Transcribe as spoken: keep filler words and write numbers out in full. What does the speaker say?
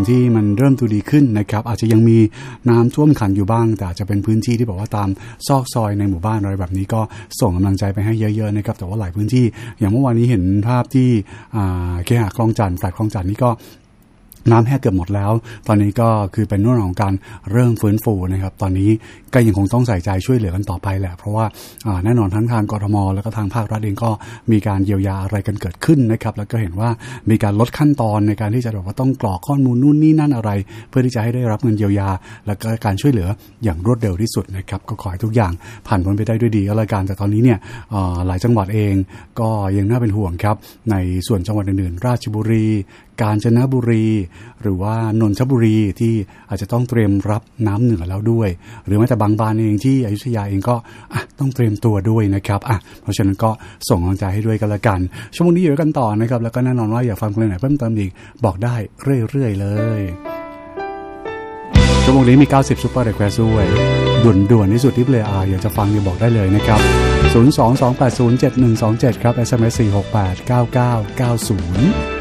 ที่มันเริ่มดูดีขึ้นนะครับอาจจะยังมีน้ำท่วมขังอยู่บ้างแต่อาจจะเป็นพื้นที่ที่บอกว่าตามซอกซอยในหมู่บ้านอะไรแบบนี้ก็ส่งกำลังใจไปให้เยอะๆนะครับแต่ว่าหลายพื้นที่อย่างเมื่อวานนี้เห็นภาพที่เคหะคลองจันทร์แฟลตคลองจันทร์นี่ก็น้ำแห้งเกือบหมดแล้วตอนนี้ก็คือเป็นเรื่องของการเริ่มฟื้นฟูนะครับตอนนี้ก็ยังคงต้องใส่ใจช่วยเหลือกันต่อไปแหละเพราะว่าแน่นอนทั้งทางกทมแล้วก็ทางภาครัฐเองก็มีการเยียวยาอะไรกันเกิดขึ้นนะครับแล้วก็เห็นว่ามีการลดขั้นตอนในการที่จะบอกว่าต้องกรอกข้อมูลนู่นนี่นั่นอะไรเพื่อที่จะให้ได้รับเงินเยียวยาและก็การช่วยเหลืออย่างรวดเร็วที่สุดนะครับก็ขอให้ทุกอย่างผ่านพ้นไปได้ด้วยดีก็แล้วกันแต่ตอนนี้เนี่ยหลายจังหวัดเองก็ยังน่าเป็นห่วงครับในส่วนจังหวัดอื่นๆราชบุรีกาญจนบุรีหรือว่านนทบุรีที่อาจจะต้องเตรียมรับน้ำเหนือแล้วด้วยหรือแม้แต่บางบ้านเองที่อยุธยาเองก็ต้องเตรียมตัวด้วยนะครับอ่ะเพราะฉะนั้นก็ส่งกำลังใจให้ด้วยกันละกันชั่วโมงนี้อยู่กันต่อนะครับแล้วก็แน่นอนว่าอยากฟังเพลงไหนเพิ่มเติมอีกบอกได้เรื่อยๆเลยชั่วโมงนี้มีเก้าสิบซุปเปอร์เรียกแควร์ด้วยด่วนๆที่สุดที่เพลย์อาร์อยากจะฟังเนี่ยบอกได้เลยนะครับศูนย์ สอง สอง แปด ศูนย์ เจ็ด หนึ่ง สอง เจ็ดครับ เอส เอ็ม เอส สี่ หก แปด เก้า เก้า เก้า ศูนย์